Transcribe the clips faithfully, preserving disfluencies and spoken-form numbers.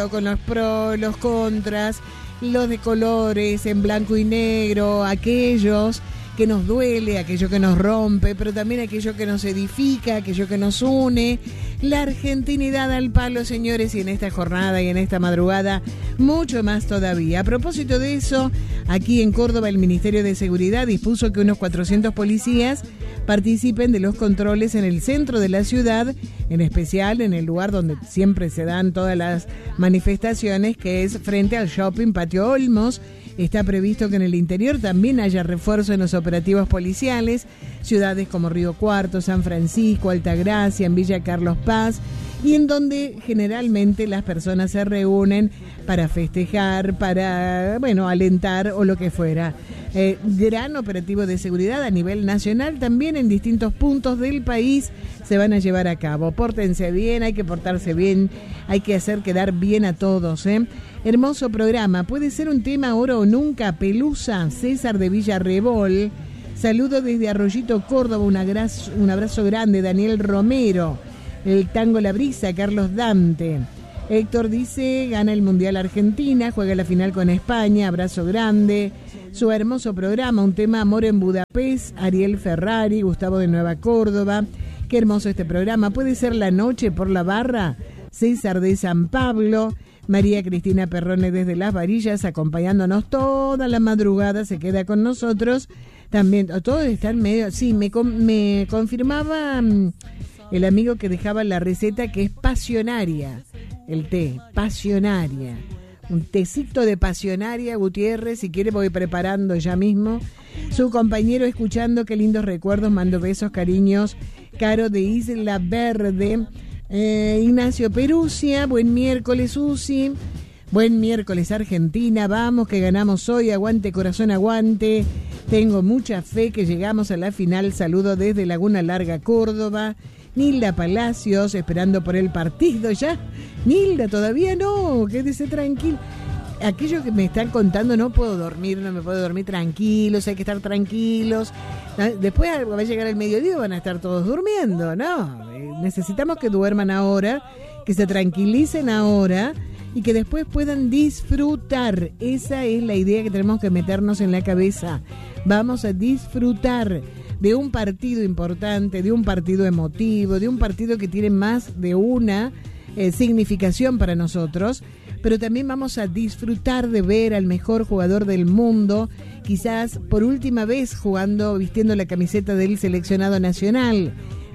con los pros, los contras, los de colores, en blanco y negro, aquellos que nos duele, aquello que nos rompe, pero también aquello que nos edifica, aquello que nos une. La argentinidad al palo, señores, y en esta jornada y en esta madrugada, mucho más todavía. A propósito de eso, aquí en Córdoba el Ministerio de Seguridad dispuso que unos cuatrocientos policías participen de los controles en el centro de la ciudad, en especial en el lugar donde siempre se dan todas las manifestaciones, que es frente al Shopping Patio Olmos. Está previsto que en el interior también haya refuerzo en los operativos policiales, ciudades como Río Cuarto, San Francisco, Altagracia, en Villa Carlos Paz, y en donde generalmente las personas se reúnen para festejar, para, bueno, alentar o lo que fuera. Eh, gran operativo de seguridad a nivel nacional, también en distintos puntos del país se van a llevar a cabo. Pórtense bien, hay que portarse bien, hay que hacer quedar bien a todos, ¿eh? Hermoso programa, puede ser un tema ahora o nunca. Pelusa, César de Villarrebol. Saludo desde Arroyito, Córdoba, un abrazo, un abrazo grande. Daniel Romero. El Tango La Brisa, Carlos Dante. Héctor dice, gana el Mundial Argentina, juega la final con España, abrazo grande. Su hermoso programa, un tema Amor en Budapest, Ariel Ferrari, Gustavo de Nueva Córdoba. Qué hermoso este programa, puede ser La Noche por la Barra, César de San Pablo. María Cristina Perrone desde Las Varillas, acompañándonos toda la madrugada, se queda con nosotros. También, todos están medio, sí, me, me confirmaba um, el amigo que dejaba la receta, que es pasionaria, el té, pasionaria. Un tecito de pasionaria, Gutiérrez, si quiere voy preparando ya mismo. Su compañero escuchando, qué lindos recuerdos, mando besos, cariños. Caro de Isla Verde. Eh, Ignacio Perusia, buen miércoles, Uzi. Buen miércoles, Argentina. Vamos, que ganamos hoy. Aguante, corazón, aguante. Tengo mucha fe que llegamos a la final. Saludo desde Laguna Larga, Córdoba. Nilda Palacios, esperando por el partido ya. Nilda, todavía no, quédese tranquilo. Aquello que me están contando, no puedo dormir, no me puedo dormir tranquilos, hay que estar tranquilos. Después va a llegar el mediodía y van a estar todos durmiendo, ¿no? Necesitamos que duerman ahora, que se tranquilicen ahora y que después puedan disfrutar. Esa es la idea que tenemos que meternos en la cabeza. Vamos a disfrutar de un partido importante, de un partido emotivo, de un partido que tiene más de una eh, significación para nosotros, pero también vamos a disfrutar de ver al mejor jugador del mundo, quizás por última vez jugando, vistiendo la camiseta del seleccionado nacional.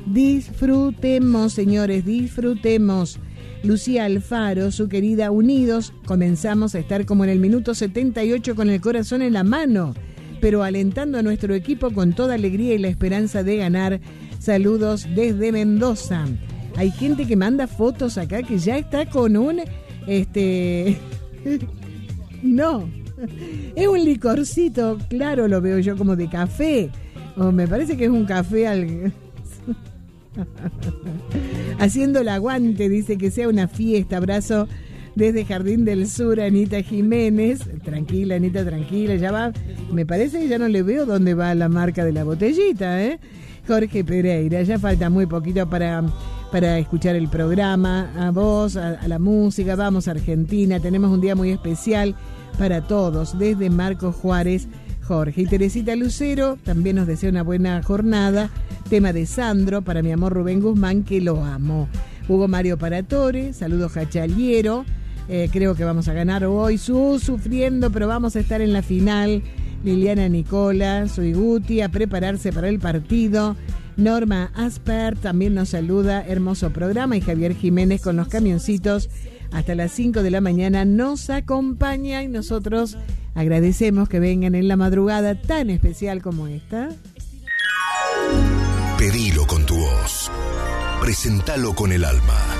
Disfrutemos, señores, disfrutemos. Lucía Alfaro, su querida Unidos, comenzamos a estar como en el minuto setenta y ocho con el corazón en la mano, pero alentando a nuestro equipo con toda alegría y la esperanza de ganar. Saludos desde Mendoza. Hay gente que manda fotos acá que ya está con un... Este... no, es un licorcito, claro, lo veo yo como de café. O me parece que es un café al... Haciendo el aguante, dice que sea una fiesta. Abrazo desde Jardín del Sur, Anita Jiménez. Tranquila, Anita, tranquila, ya va. Me parece que ya no le veo dónde va la marca de la botellita, ¿eh? Jorge Pereira, ya falta muy poquito para, para escuchar el programa. A vos, a, a la música, vamos a Argentina. Tenemos un día muy especial para todos. Desde Marcos Juárez, Jorge. Y Teresita Lucero también nos desea una buena jornada. Tema de Sandro, para mi amor Rubén Guzmán, que lo amo. Hugo Mario Paratore, saludos Jachaliero. Eh, creo que vamos a ganar hoy. Su sufriendo, pero vamos a estar en la final. Liliana Nicola, soy Guti, a prepararse para el partido. Norma Asper también nos saluda, hermoso programa. Y Javier Jiménez con los camioncitos hasta las cinco de la mañana nos acompaña y nosotros agradecemos que vengan en la madrugada tan especial como esta. Pedilo con tu voz, presentalo con el alma.